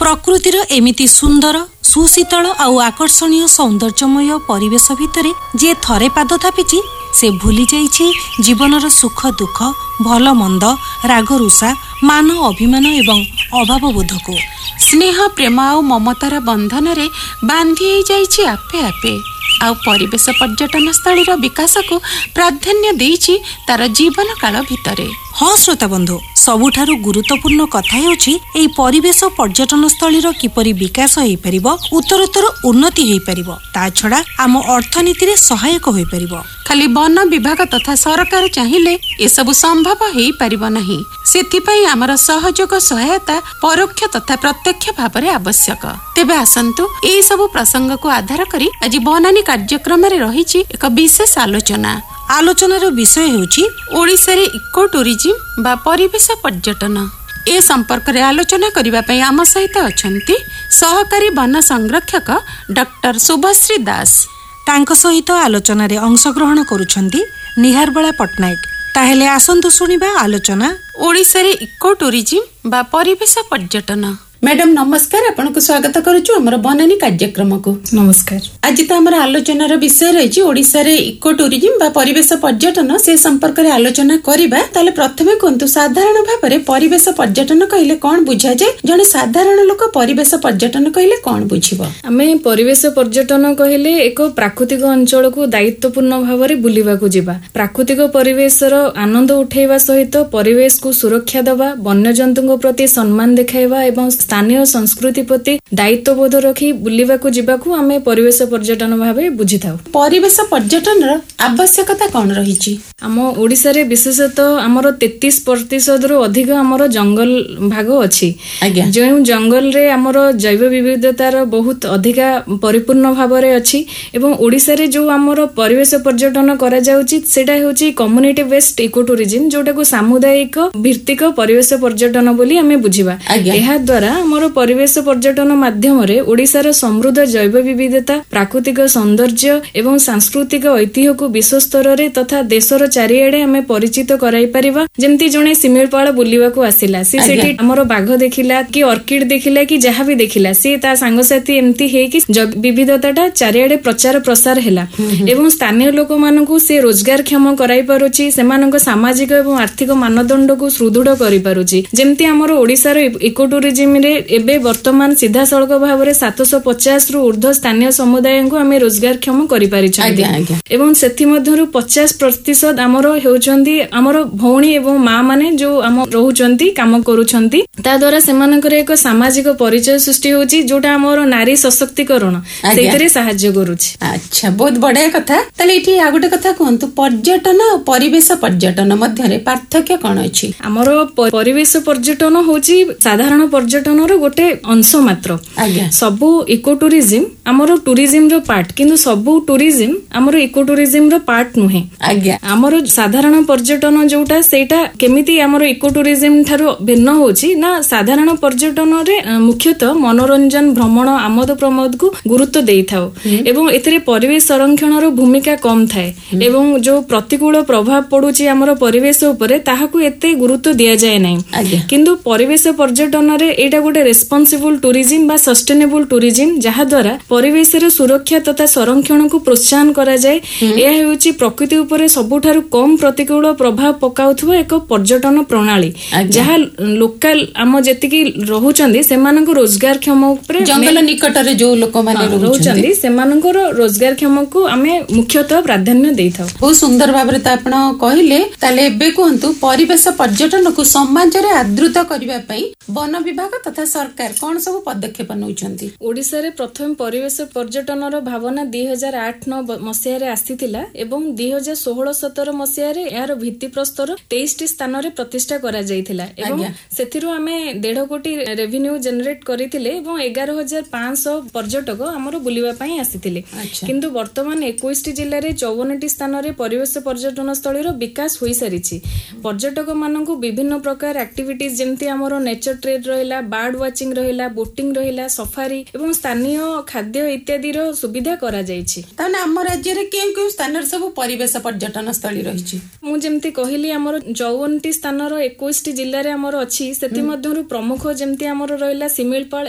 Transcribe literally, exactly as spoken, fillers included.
प्रकृतिर एमिति सुंदर सुशीतल आउ आकर्षणीय सौंदर्यमय परिवेश भितरे जे थरे पाद थापिछि से भूली जाइछि जीवनर सुख दुख भल मंद राग रुषा मान अभिमान एवं अभाव बोध को स्नेह प्रेम आउ ममतार बंधन रे बांधी जाइछि आपे आपे आउ परिवेश पर्यटन स्थली विकास को प्राधान्य देइछि तार जीवन काल भितरे। हाँ श्रोता बंधु, सबुठारु गुरुत्वपूर्ण कथा हेउछि एई परिवेश पर्यटन स्थली किपरि विकास होई परिबो, उत्तरोत्तर उन्नति होई परिबो, ता छडा आम अर्थनीति रे सहायक होई परिबो। खाली वन विभाग तथा सरकार चाहिए ए सब संभव होई परिबो नाही। सेथिपई आमर सहयोग सहायता परोक्ष तथा प्रत्यक्ष भाव में आवश्यक। तेबे आसंतु एई सब प्रसंग को आधार करी आज बनानी कार्यक्रम रे रहिछि एक विशेष आलोचना। आलोचनार विषय हेउछि ओडिसा रे इको टूरिज्म बा परिवेश पर्यटन। ए संपर्क रे आलोचना करिबा पई आम सहित अछंती सहकारी वन संरक्षक डॉक्टर शुभश्री दास। तांको सहित आलोचना रे अंशग्रहण करूछंती निहारबला पटनायक। ताहेले आसंतु सुनिबा आलोचना ओडिसा रे इको टूरिज्म बा परिवेश पर्यटन। मैडम नमस्कार, आपन को स्वागत करूछु हमर बनानी कार्यक्रम को। नमस्कार। आज तो हमर आलोचनार विषय रही ओडिसा रे इको टूरिज्म बा परिवेश पर्यटन से संपर्क रे आलोचना करिबा। ताले प्रथमे कोंतु साधारण भाबरे परिवेश पर्यटन कहिले कोन बुझा जाय, जने साधारण लोक परिवेश पर्यटन कहिले कोन बुझिबो? आमे परिवेश पर्यटन कहिले एक प्राकृतिक अंचल को दायित्वपूर्ण भाबरे बुलिबा को जिबा, प्राकृतिक परिवेशर आनंद उठेबा सहित परिवेश को सुरक्षा दबा, वन्यजंतुଙ୍କ प्रति सम्मान देखाइबा एवं स्थानीय संस्कृति प्रति दायित्वबोध रखी बुलिबाकू जिबाकू आमे परिवेश पर्यटन भाबे बुझिथाउ। परिवेश पर्यटन र आवश्यकता कोन रहिछि? आम ओडिसा रे विशेषतः हमर तैंतीस प्रतिशत रु अधिक हमर जंगल भाग अछि। जो जंगल रे हमर जैव विविधतार बहुत अधिका परिपूर्ण भाबरे अछि एवं ओडिसा रे जो हमर परिवेश पर्यटन करा जाउछि सेटा होछि कम्युनिटी बेस्ड इको टूरिज्म, जोटा को सामुदायिक भित्तिक परिवेश पर्यटन बोली आमे बुझिबा। एहा द्वारा हमर परिवेश पर्यटन माध्यम रे ओडिसार समृद्ध जैव विविधता, प्राकृतिक सौंदर्य एवं सांस्कृतिक ऐतिह्य को विश्व स्तर रे तथा देशर चारिआडे हमें परिचित कराई परिबा। जेमती जणे सिमिलपाळ बुलिबा को आसिला, सी सेठी हमर बाघ देखिला कि ऑर्किड देखिला कि जहा भी देखिला, सी ता सांगसाथी एमती हे कि विविधताटा चारिआडे प्रचार प्रसार हैला एवं स्थानीय लोक मानकु से रोजगार क्षम कराई पारुची, सेमानक सामाजिक एवं आर्थिक मानदंड को सुदृढ़ करि पारुची। जेमती हमर ओडिसार इको टूरिज्म रे एबे वर्तमान सीधा सड़क भाव में सात सौ पचास रु ऊर्ध्व स्थानीय समुदाय को आम रोजगार क्षम कर एवं सेथि मध्यरु पचास प्रतिशत आमर हेउचंदी आमर भौणी एवं माँ माने जो आम रहुचंती काम करूचंती। ता द्वारा सेमानकर एक सामाजिक परिचय सृष्टि होची, जोटा आमर नारी सशक्तिकरण सेतरे सहाय्य करूची। अच्छा, बहुत बढ़िया कथा। तले एठी आ गोटे कथा कहंतु, पर्यटन और परिवेश पर्यटन मध्य रे पार्थक्य कोन अछि? आमर परिवेश पर्यटन होची साधारण पर्यटन रो गोटे अंश मात्र। सबु इको टूरिज्म आमर टूरिज्म रो पार्ट, किंतु सबु टूरिज्म आमर इको टूरिज्म रो पार्ट नुहे। आमर साधारण पर्यटन जोटा सेटा केमिति आमर इको टूरिज्म थारु भिन्न होची ना, साधारण पर्यटन रे मुख्यतः मनोरंजन भ्रमण आमोद प्रमोद को गुरुत्व देइथाउ एवं एथिरे परिवेश संरक्षण रो भूमिका कम थाए एवं जो प्रतिकूल प्रभाव पडुची आमर परिवेश उपरे ताहाकू एते गुरुत्व दिया जाय नै। किंतु परिवेश पर्यटन रे एटा गोटे रेस्पॉन्सिबल टूरिज्म बा सस्टेनेबल टूरिज्म, जहा द्वारा परिवेश रे सुरक्षा तथा संरक्षण को प्रोत्साहन करा जाय। एहा हेउची प्रकृति उपरे सबुठारु कम प्रतिकूल प्रभाव पकाउथुवा एक पर्यटन प्रणाली, जहा लोकल आम जेतिकी रहुचंदी सेमानक रोजगार क्षम उपरे जंगल निकट रे जो लोक माने रहुचंदी सेमानकर रोजगार क्षम को आमे मुख्यतः प्राधान्य देइथाउ। बहुत सुंदर भाबरे त आपण कहिले। ताले एबे कहंतु, परिवेश पर्यटन को समाज रे आदृत करिबा पई वन विभाग तथा सरकार कौन सब पदक्षेप नउचंती? ओडिसा रे प्रथम परिवेश पर्यटन रो भावना दो हज़ार आठ नौ मसिया रे आसीथिला एवं दो हज़ार सोलह सत्रह मसिया रे यार भित्ति प्रस्तर तेईस टी स्थान रे प्रतिष्ठा करा जायथिला एवं सेथिरो हमें डेढ़ कोटी रेवेन्यू जनरेट करिथिले एवं ग्यारह हज़ार पाँच सौ पर्यटक हमर बुलिबा पई आसीथिले। किंतु वर्तमान इक्कीस टी जिल्ला रे चौवन टी स्थान रे परिवेश पर्यटन स्थली रो विकास होई सारिछि। पर्यटक माननकु विभिन्न प्रकार एक्टिविटीज जेमति हमर नेचर ट्रेड रहिला, बर्ड वाचिंग रहिला, बोटिंग रहिला, सफारी एवं स्थानीय खाद्य इत्यादि रो सुविधा करा जायछि। ताने हम राज्य रे कें कें स्थान रे सब परिवेश पर्यटन स्थली रहिछि? मु जेमति कहिली हमर चौवन टी स्थान रो इक्कीस टी जिल्ला रे हमर अछि, सेति मध्यरु प्रमुख जेमति हमर रहिला सिमिलपाळ